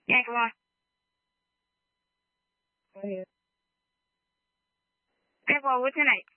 Yeah, go on. Go ahead. Okay, well, what's your name?